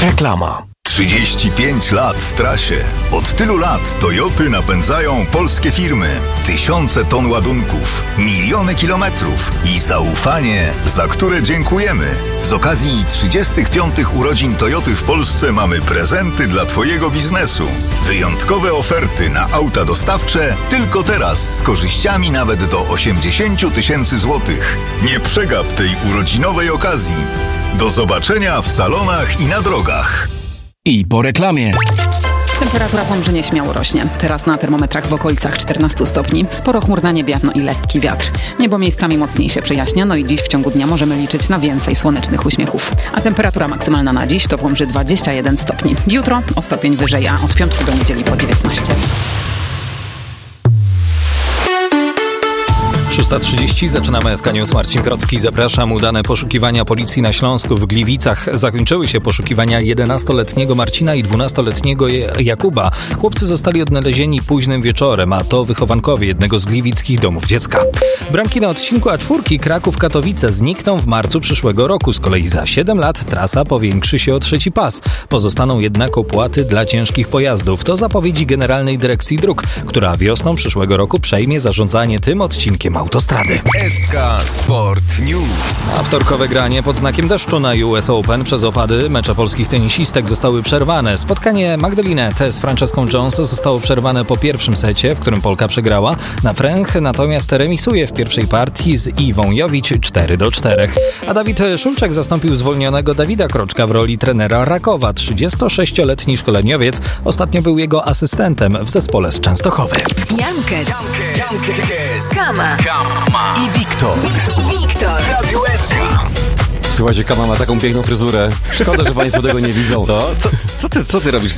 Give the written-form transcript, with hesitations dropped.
Reklama. 35 lat w trasie. Od tylu lat Toyoty napędzają polskie firmy. Tysiące ton ładunków, miliony kilometrów i zaufanie, za które dziękujemy. Z okazji 35 urodzin Toyoty w Polsce mamy prezenty dla Twojego biznesu. Wyjątkowe oferty na auta dostawcze tylko teraz z korzyściami nawet do 80 000 złotych. Nie przegap tej urodzinowej okazji. Do zobaczenia w salonach i na drogach. I po reklamie. Temperatura Pomorza nieśmiało rośnie. Teraz na termometrach w okolicach 14 stopni. Sporo chmur na niebie, no i lekki wiatr. Niebo miejscami mocniej się przejaśnia, no i dziś w ciągu dnia możemy liczyć na więcej słonecznych uśmiechów. A temperatura maksymalna na dziś to w Łomży 21 stopni. Jutro o stopień wyżej, a od piątku do niedzieli po 19. 6:30 zaczynamy SK News. Marcin Procki, zapraszam. Udane poszukiwania policji na Śląsku. W Gliwicach zakończyły się poszukiwania 11-letniego Marcina i 12-letniego Jakuba. Chłopcy zostali odnalezieni późnym wieczorem, a to wychowankowie jednego z gliwickich domów dziecka. Bramki na odcinku A4 Kraków-Katowice znikną w marcu przyszłego roku. Z kolei za 7 lat trasa powiększy się o trzeci pas. Pozostaną jednak opłaty dla ciężkich pojazdów. To zapowiedzi Generalnej Dyrekcji Dróg, która wiosną przyszłego roku przejmie zarządzanie tym odcinkiem autostrady. SK Sport News. A wtorkowe granie pod znakiem deszczu na US Open przez opady mecze polskich tenisistek zostały przerwane. Spotkanie Magdaleny T z Franceską Jones zostało przerwane po pierwszym secie, w którym Polka przegrała. Na fręch natomiast remisuje w pierwszej partii z Iwą Jowicz 4-4. A Dawid Szulczek zastąpił zwolnionego Dawida Kroczka w roli trenera Rakowa. 36-letni szkoleniowiec ostatnio był jego asystentem w zespole z Częstochowy. Jankes. Kama. I Wiktor. Radio SK. Słuchajcie, Kama ma taką piękną fryzurę. Szkoda, że państwo tego nie widzą. No, co ty robisz?